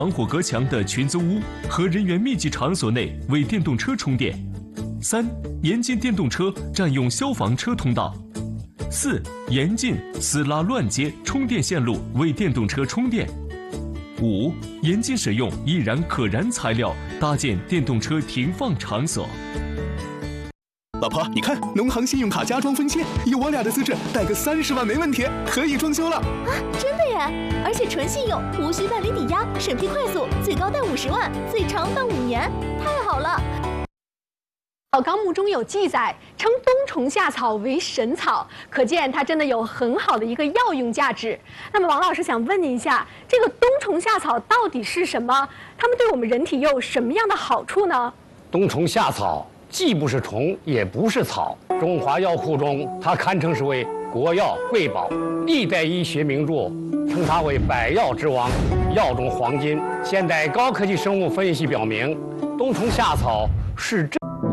防火隔墙的群租屋和人员密集场所内为电动车充电。3. 严禁电动车占用消防车通道。4. 严禁私拉乱接充电线路为电动车充电。5. 严禁使用易燃可燃材料搭建电动车停放场所。 老婆，你看，农行信用卡加装分线，以我俩的资质，贷个30万没问题，可以装修了。 啊，真的耶！而且纯信用，无需办理抵押，审批快速，最高贷50万，最长办5年，太好了！ 纲目中有记载，称冬虫夏草为神草，可见它真的有很好的一个药用价值。那么王老师想问您一下，这个冬虫夏草到底是什么？它们对我们人体又有什么样的好处呢？ 冬虫夏草既不是虫，也不是草，中华药库中它堪称是为国药瑰宝，历代医学名著称它为百药之王，药中黄金。现代高科技生物分析表明，冬虫夏草是